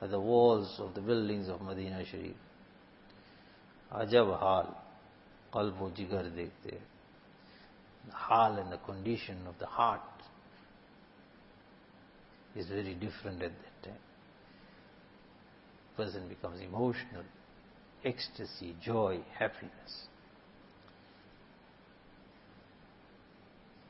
by the walls of the buildings of Madinah Sharif. Ajab hal, qalb o jigar dekhte. The hal and the condition of the heart is very different at that time. Person becomes emotional, ecstasy, joy, happiness.